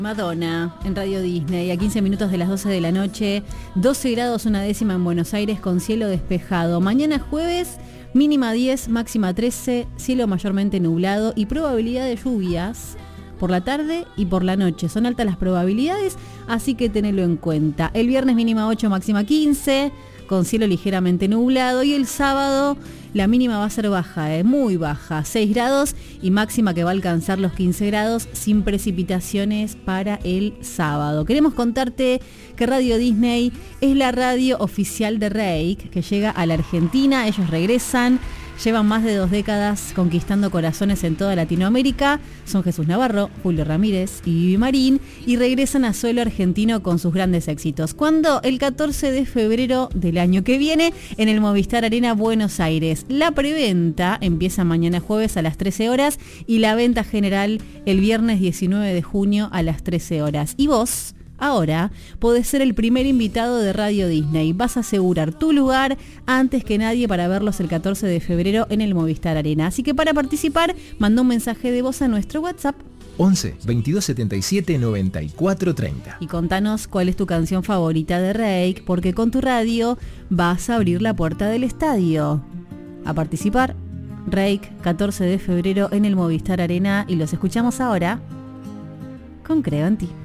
Madonna en Radio Disney, a 15 minutos de las 12 de la noche, 12 grados una décima en Buenos Aires con cielo despejado. Mañana jueves, mínima 10, máxima 13, cielo mayormente nublado y probabilidad de lluvias por la tarde y por la noche. Son altas las probabilidades, así que tenelo en cuenta. El viernes mínima 8, máxima 15, con cielo ligeramente nublado, y el sábado la mínima va a ser baja, muy baja, 6 grados y máxima que va a alcanzar los 15 grados sin precipitaciones para el sábado. Queremos contarte que Radio Disney es la radio oficial de Reik, que llega a la Argentina. Ellos regresan, llevan más de 2 décadas conquistando corazones en toda Latinoamérica. Son Jesús Navarro, Julio Ramírez y Vivi Marín, y regresan a suelo argentino con sus grandes éxitos. ¿Cuándo? El 14 de febrero del año que viene en el Movistar Arena Buenos Aires. La preventa empieza mañana jueves a las 13 horas y la venta general el viernes 19 de junio a las 13 horas. Y vos, ahora, podés ser el primer invitado de Radio Disney. Vas a asegurar tu lugar antes que nadie para verlos el 14 de febrero en el Movistar Arena. Así que para participar, manda un mensaje de voz a nuestro WhatsApp 11 22 77 94 30. y contanos cuál es tu canción favorita de Reik, porque con tu radio vas a abrir la puerta del estadio. A participar, Reik, 14 de febrero en el Movistar Arena, y los escuchamos ahora con Creo en Ti.